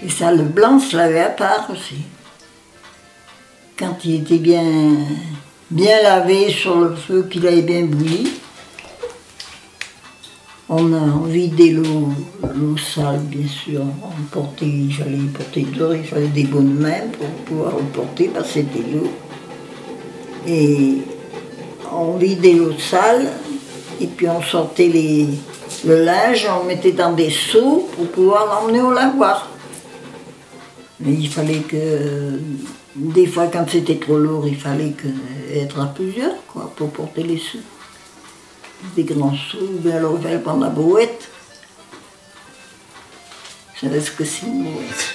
Et ça, le blanc se lavait à part aussi. Quand il était bien lavé sur le feu, qu'il avait bien bouilli, on vidait l'eau sale, bien sûr. Il fallait porter dehors, il fallait des bonnes mains pour pouvoir le porter, parce que c'était lourd. Et on vidait l'eau sale, et puis on sortait le linge, on le mettait dans des seaux pour pouvoir l'emmener au lavoir. Mais il fallait que, des fois quand c'était trop lourd, il fallait être à plusieurs, quoi, pour porter les seaux. Des grands seaux, bien alors il fallait prendre la brouette. Vous savez ce que c'est une brouette?